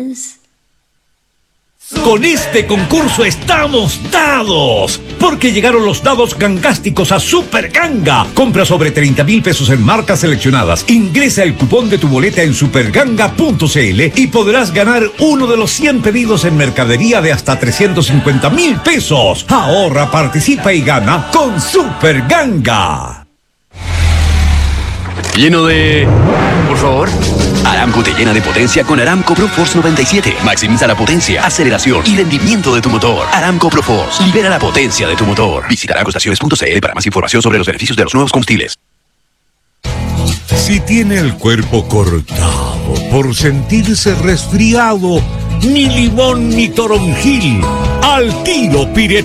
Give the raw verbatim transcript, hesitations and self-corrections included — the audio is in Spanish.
Con este concurso estamos dados, porque llegaron los dados gangásticos a Super Ganga. Compra sobre treinta mil pesos en marcas seleccionadas. Ingresa el cupón de tu boleta en superganga punto cl y podrás ganar uno de los cien pedidos en mercadería de hasta trescientos cincuenta mil pesos. Ahorra, participa y gana con Super Ganga. Lleno de... Por favor. Aramco te llena de potencia con Aramco ProForce noventa y siete. Maximiza la potencia, aceleración y rendimiento de tu motor. Aramco ProForce. Libera la potencia de tu motor. Visita aramco estaciones punto cl para más información sobre los beneficios de los nuevos combustibles. Si tiene el cuerpo cortado por sentirse resfriado, ni limón ni toronjil, al tiro Pire